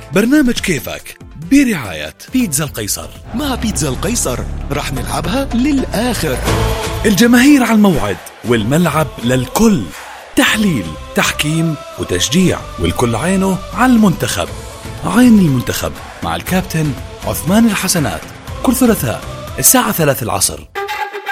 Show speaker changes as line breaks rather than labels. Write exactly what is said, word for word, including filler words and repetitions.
برنامج كيفك برعاية بيتزا القيصر.
مع بيتزا القيصر رح نلعبها للآخر.
الجماهير على الموعد والملعب للكل، تحليل، تحكيم وتشجيع، والكل عينه على المنتخب. عين المنتخب مع الكابتن عثمان الحسنات، كل ثلاثاء الساعة ثلاثة العصر.